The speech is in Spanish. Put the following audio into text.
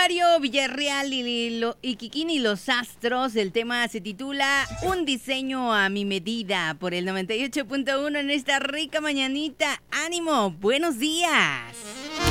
Mario Villarreal y Kikini Los Astros. El tema se titula Un diseño a mi medida por el 98.1 en esta rica mañanita. ¡Ánimo! ¡Buenos días!